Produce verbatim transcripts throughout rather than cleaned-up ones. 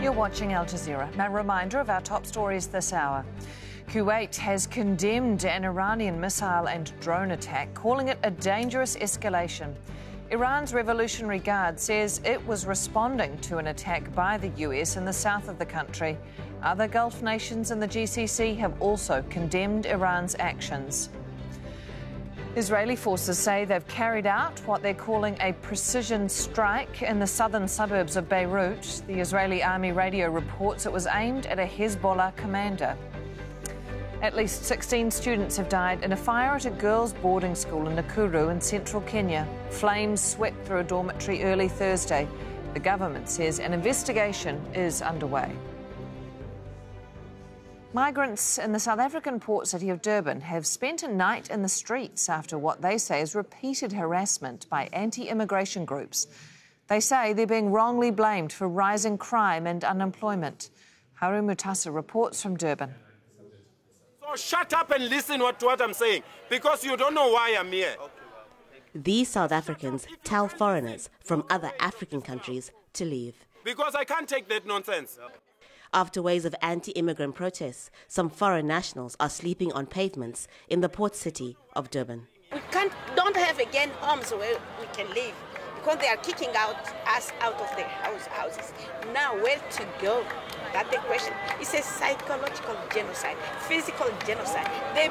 You're watching Al Jazeera. A reminder of our top stories this hour. Kuwait has condemned an Iranian missile and drone attack, calling it a dangerous escalation. Iran's Revolutionary Guard says it was responding to an attack by the U S in the south of the country. Other Gulf nations and the G C C have also condemned Iran's actions. Israeli forces say they've carried out what they're calling a precision strike in the southern suburbs of Beirut. The Israeli army radio reports it was aimed at a Hezbollah commander. At least sixteen students have died in a fire at a girls' boarding school in Nakuru in central Kenya. Flames swept through a dormitory early Thursday. The government says an investigation is underway. Migrants in the South African port city of Durban have spent a night in the streets after what they say is repeated harassment by anti-immigration groups. They say they're being wrongly blamed for rising crime and unemployment. Haru Mutasa reports from Durban. So shut up and listen what, to what I'm saying, because you don't know why I'm here. These South Africans tell foreigners from other African countries to leave. Because I can't take that nonsense. After waves of anti-immigrant protests, some foreign nationals are sleeping on pavements in the port city of Durban. We can't, don't have again homes where we can live because they are kicking out us out of the house, houses. Now where to go? That's the question. It's a psychological genocide, physical genocide. They,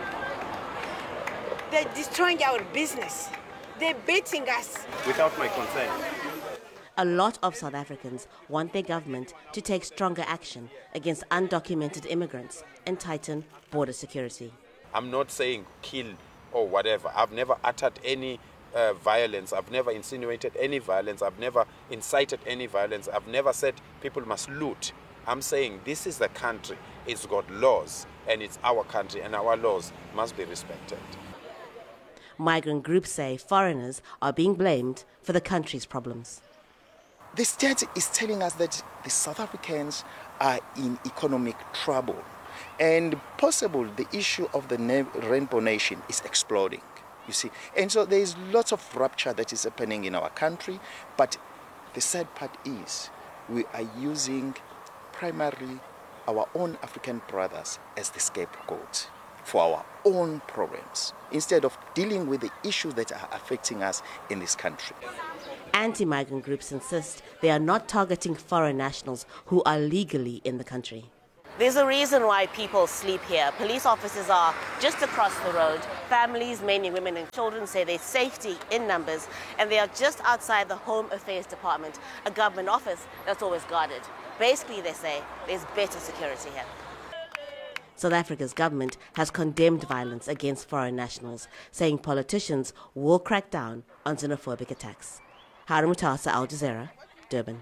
they're destroying our business. They're beating us. Without my consent. A lot of South Africans want their government to take stronger action against undocumented immigrants and tighten border security. I'm not saying kill or whatever. I've never uttered any uh, violence. I've never insinuated any violence. I've never incited any violence. I've never said people must loot. I'm saying this is the country. It's got laws, and it's our country, and our laws must be respected. Migrant groups say foreigners are being blamed for the country's problems. The state is telling us that the South Africans are in economic trouble, and possible the issue of the Rainbow Nation is exploding, you see. And so there is lots of rupture that is happening in our country, but the sad part is we are using primarily our own African brothers as the scapegoat for our own problems, instead of dealing with the issues that are affecting us in this country. Anti-migrant groups insist they are not targeting foreign nationals who are legally in the country. There's a reason why people sleep here. Police officers are just across the road. Families, mainly women and children, say there's safety in numbers, and they are just outside the Home Affairs Department, a government office that's always guarded. Basically, they say there's better security here. South Africa's government has condemned violence against foreign nationals, saying politicians will crack down on xenophobic attacks. Haru Mutasa, Al Jazeera, Durban.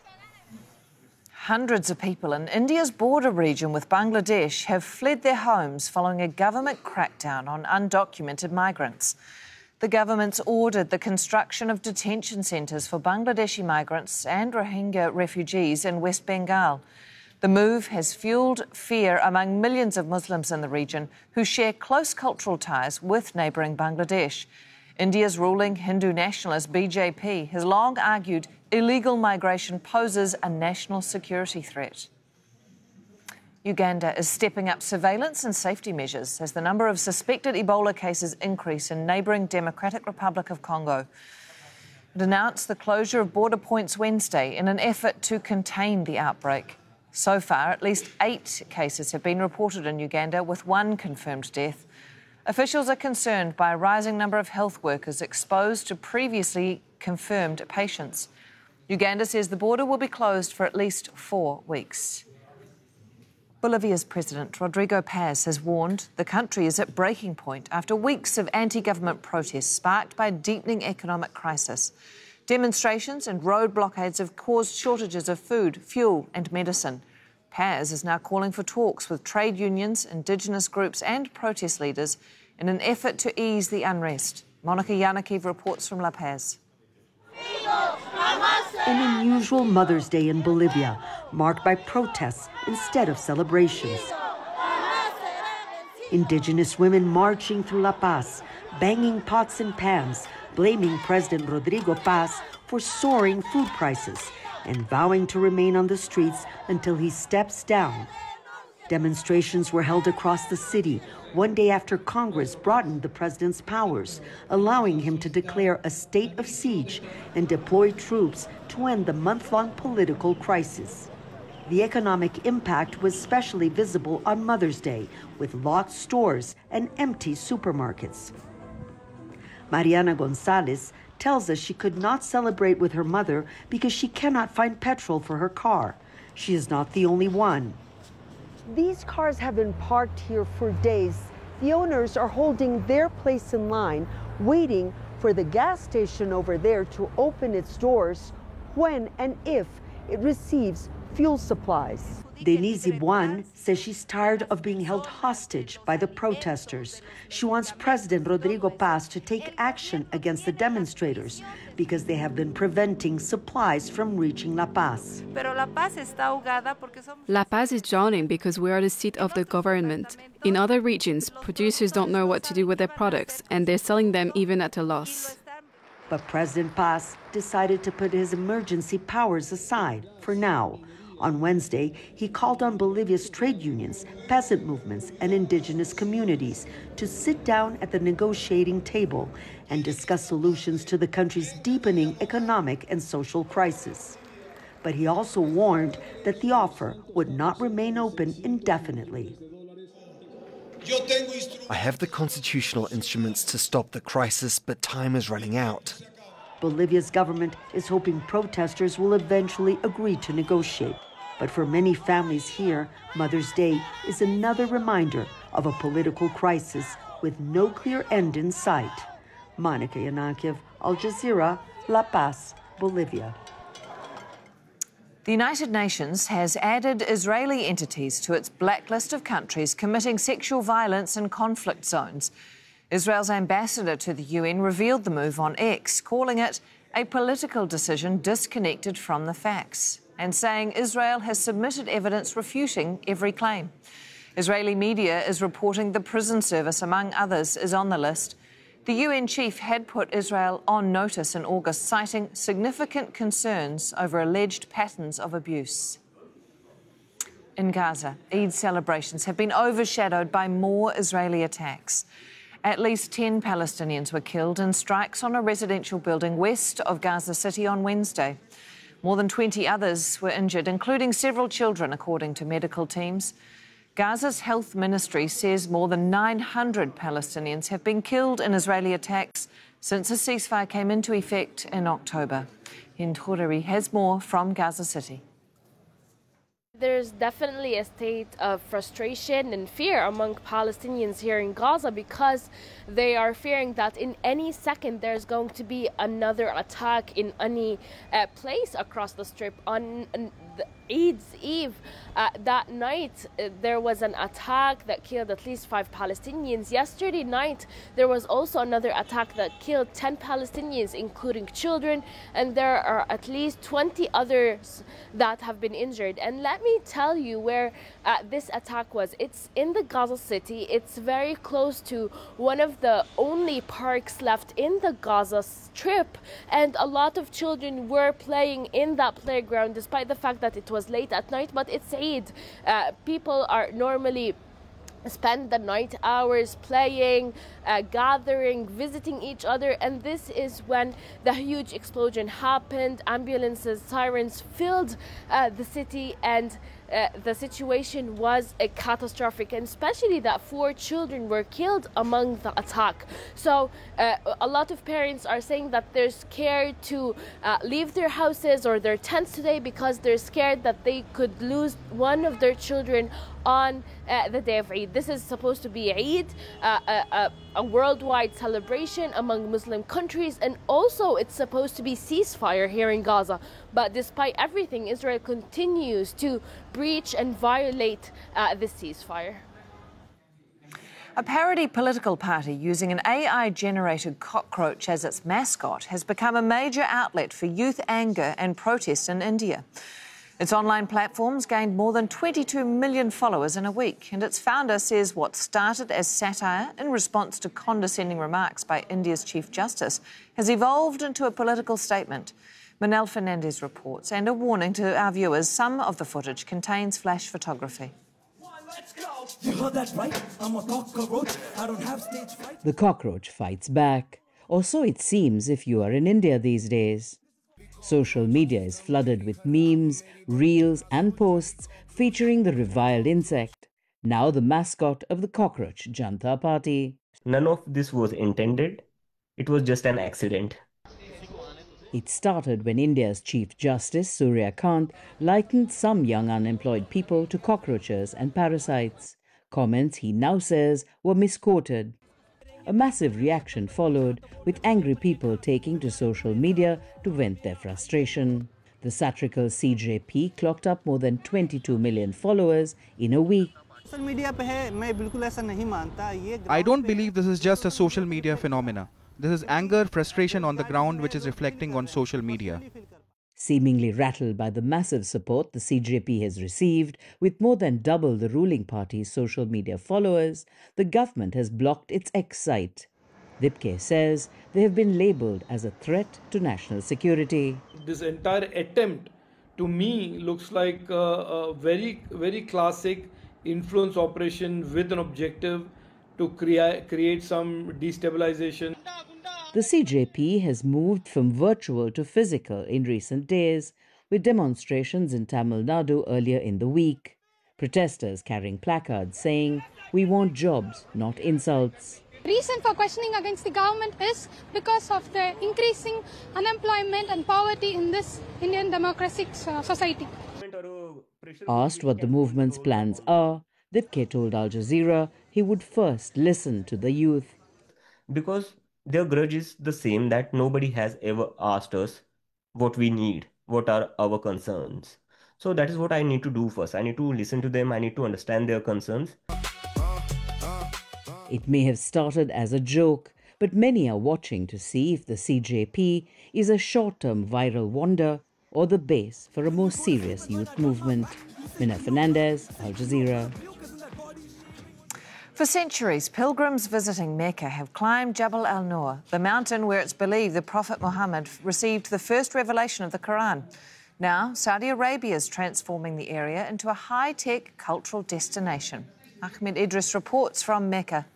Hundreds of people in India's border region with Bangladesh have fled their homes following a government crackdown on undocumented migrants. The government's ordered the construction of detention centres for Bangladeshi migrants and Rohingya refugees in West Bengal. The move has fuelled fear among millions of Muslims in the region who share close cultural ties with neighbouring Bangladesh. India's ruling Hindu nationalist B J P has long argued illegal migration poses a national security threat. Uganda is stepping up surveillance and safety measures as the number of suspected Ebola cases increase in neighbouring Democratic Republic of Congo. It announced the closure of border points Wednesday in an effort to contain the outbreak. So far, at least eight cases have been reported in Uganda, with one confirmed death. Officials are concerned by a rising number of health workers exposed to previously confirmed patients. Uganda says the border will be closed for at least four weeks. Bolivia's President Rodrigo Paz has warned the country is at breaking point after weeks of anti-government protests sparked by a deepening economic crisis. Demonstrations and road blockades have caused shortages of food, fuel and medicine. Paz is now calling for talks with trade unions, indigenous groups and protest leaders in an effort to ease the unrest. Monica Yanakiv reports from La Paz. An unusual Mother's Day in Bolivia, marked by protests instead of celebrations. Indigenous women marching through La Paz, banging pots and pans, blaming President Rodrigo Paz for soaring food prices and vowing to remain on the streets until he steps down. Demonstrations were held across the city one day after Congress broadened the president's powers, allowing him to declare a state of siege and deploy troops to end the month-long political crisis. The economic impact was especially visible on Mother's Day, with locked stores and empty supermarkets. Mariana Gonzalez tells us she could not celebrate with her mother because she cannot find petrol for her car. She is not the only one. These cars have been parked here for days. The owners are holding their place in line, waiting for the gas station over there to open its doors when and if it receives fuel supplies. Denise Ibuan says she's tired of being held hostage by the protesters. She wants President Rodrigo Paz to take action against the demonstrators because they have been preventing supplies from reaching La Paz. La Paz is drowning because we are the seat of the government. In other regions, producers don't know what to do with their products, and they're selling them even at a loss. But President Paz decided to put his emergency powers aside for now. On Wednesday, he called on Bolivia's trade unions, peasant movements, and indigenous communities to sit down at the negotiating table and discuss solutions to the country's deepening economic and social crisis. But he also warned that the offer would not remain open indefinitely. I have the constitutional instruments to stop the crisis, but time is running out. Bolivia's government is hoping protesters will eventually agree to negotiate. But for many families here, Mother's Day is another reminder of a political crisis with no clear end in sight. Monica Yanakiev, Al Jazeera, La Paz, Bolivia. The United Nations has added Israeli entities to its blacklist of countries committing sexual violence in conflict zones. Israel's ambassador to the U N revealed the move on X, calling it a political decision disconnected from the facts, and saying Israel has submitted evidence refuting every claim. Israeli media is reporting the prison service, among others, is on the list. The U N chief had put Israel on notice in August, citing significant concerns over alleged patterns of abuse. In Gaza, Eid celebrations have been overshadowed by more Israeli attacks. At least ten Palestinians were killed in strikes on a residential building west of Gaza City on Wednesday. More than twenty others were injured, including several children, according to medical teams. Gaza's health ministry says more than nine hundred Palestinians have been killed in Israeli attacks since a ceasefire came into effect in October. Hind Khoury has more from Gaza City. There's definitely a state of frustration and fear among Palestinians here in Gaza because they are fearing that in any second there's going to be another attack in any uh, place across the strip. On uh, the Eid's Eve, uh, that night uh, there was an attack that killed at least five Palestinians. Yesterday night there was also another attack that killed ten Palestinians, including children, and there are at least twenty others that have been injured. And let me tell you where uh, this attack was. It's in the Gaza City. It's very close to one of the only parks left in the Gaza Strip, and a lot of children were playing in that playground despite the fact that it was late at night. But it's Eid. Uh, people are normally spend the night hours playing, uh, gathering, visiting each other, and this is when the huge explosion happened. Ambulances, sirens filled uh, the city, and uh, the situation was uh, catastrophic, and especially that four children were killed among the attack. So uh, a lot of parents are saying that they're scared to uh, leave their houses or their tents today because they're scared that they could lose one of their children on uh, the day of Eid. This is supposed to be Eid, uh, a, a, a worldwide celebration among Muslim countries, and also it's supposed to be ceasefire here in Gaza. But despite everything, Israel continues to breach and violate uh, this ceasefire. A parody political party using an A I-generated cockroach as its mascot has become a major outlet for youth anger and protest in India. Its online platforms gained more than twenty-two million followers in a week, and its founder says what started as satire in response to condescending remarks by India's Chief Justice has evolved into a political statement. Manel Fernandez reports, and a warning to our viewers, some of the footage contains flash photography. You heard that right? I'm a cockroach. I don't have stage fright. The cockroach fights back, or so it seems if you are in India these days. Social media is flooded with memes, reels and posts featuring the reviled insect, now the mascot of the Cockroach Janata Party. None of this was intended. It was just an accident. It started when India's Chief Justice Surya Kant likened some young unemployed people to cockroaches and parasites. Comments he now says were misquoted. A massive reaction followed, with angry people taking to social media to vent their frustration. The satirical C J P clocked up more than twenty-two million followers in a week. I don't believe this is just a social media phenomena. This is anger, frustration on the ground which is reflecting on social media. Seemingly rattled by the massive support the C J P has received, with more than double the ruling party's social media followers, the government has blocked its X site. Dipke says they have been labelled as a threat to national security. This entire attempt, to me, looks like a, a very, very classic influence operation with an objective to create, create some destabilization. The C J P has moved from virtual to physical in recent days, with demonstrations in Tamil Nadu earlier in the week. Protesters carrying placards saying, "We want jobs, not insults." Reason for questioning against the government is because of the increasing unemployment and poverty in this Indian democratic society. Asked what the movement's plans are, Dipke told Al Jazeera he would first listen to the youth. Because their grudge is the same, that nobody has ever asked us what we need, what are our concerns. So that is what I need to do first. I need to listen to them, I need to understand their concerns. It may have started as a joke, but many are watching to see if the C J P is a short-term viral wonder or the base for a more serious youth movement. Manel Fernandez, Al Jazeera. For centuries, pilgrims visiting Mecca have climbed Jabal al-Nur, the mountain where it's believed the Prophet Muhammad received the first revelation of the Quran. Now, Saudi Arabia is transforming the area into a high-tech cultural destination. Ahmed Idris reports from Mecca.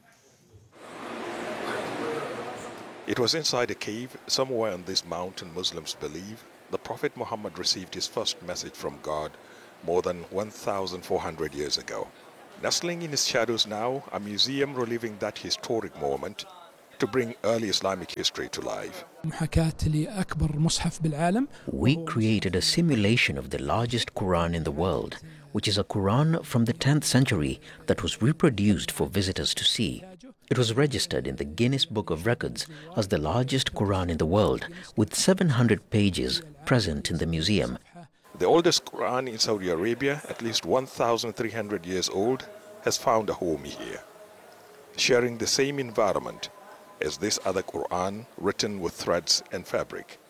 It was inside a cave somewhere on this mountain Muslims believe the Prophet Muhammad received his first message from God more than one thousand four hundred years ago. Nestling in its shadows now, a museum reliving that historic moment to bring early Islamic history to life. We created a simulation of the largest Quran in the world, which is a Quran from the tenth century that was reproduced for visitors to see. It was registered in the Guinness Book of Records as the largest Quran in the world, with seven hundred pages present in the museum. The oldest Quran in Saudi Arabia, at least one thousand three hundred years old, has found a home here, sharing the same environment as this other Quran written with threads and fabric.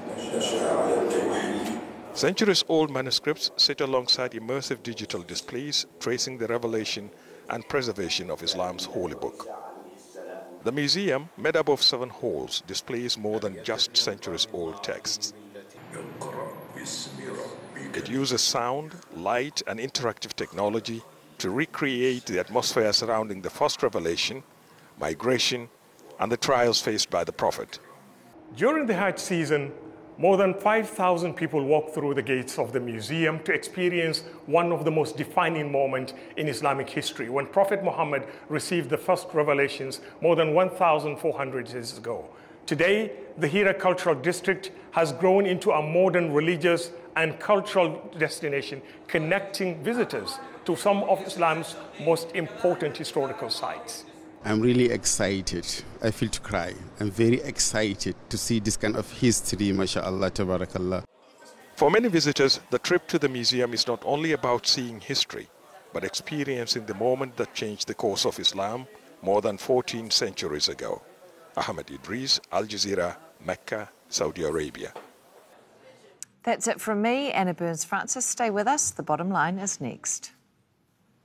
Centuries-old manuscripts sit alongside immersive digital displays tracing the revelation and preservation of Islam's holy book. The museum, made up of seven halls, displays more than just centuries-old texts. It uses sound, light, and interactive technology to recreate the atmosphere surrounding the first revelation, migration, and the trials faced by the Prophet. During the Hajj season, more than five thousand people walk through the gates of the museum to experience one of the most defining moments in Islamic history, when Prophet Muhammad received the first revelations more than one thousand four hundred years ago. Today, the Hira Cultural District has grown into a modern religious and cultural destination, connecting visitors to some of Islam's most important historical sites. I'm really excited. I feel to cry. I'm very excited to see this kind of history, mashallah, tabarakallah. For many visitors, the trip to the museum is not only about seeing history, but experiencing the moment that changed the course of Islam more than fourteen centuries ago. Ahmed Idris, Al Jazeera, Mecca, Saudi Arabia. That's it from me, Anna Burns-Francis. Stay with us. The bottom line is next.